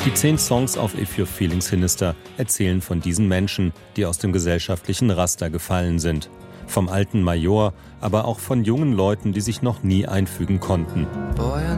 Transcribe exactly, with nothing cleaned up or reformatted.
Die zehn Songs auf If You're Feeling Sinister erzählen von diesen Menschen, die aus dem gesellschaftlichen Raster gefallen sind. Vom alten Major, aber auch von jungen Leuten, die sich noch nie einfügen konnten. Boy, I